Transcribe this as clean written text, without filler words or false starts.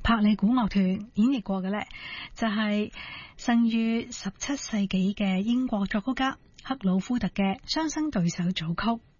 柏利古樂團演繹過嘅呢，就係生於17世紀嘅英國作曲家克魯夫特嘅《雙生對手組曲》。